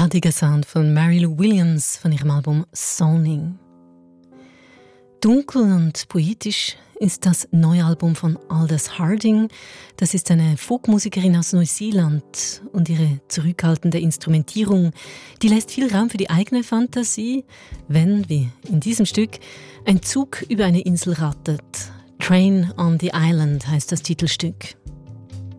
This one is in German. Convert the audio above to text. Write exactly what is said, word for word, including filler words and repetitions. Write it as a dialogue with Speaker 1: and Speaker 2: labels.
Speaker 1: erdiger Sound von Mary Lou Williams von ihrem Album Soning. Dunkel und poetisch ist das neue Album von Aldous Harding. Das ist eine Folkmusikerin aus Neuseeland und ihre zurückhaltende Instrumentierung, die lässt viel Raum für die eigene Fantasie, wenn, wie in diesem Stück, ein Zug über eine Insel rattet. Train on the Island heißt das Titelstück.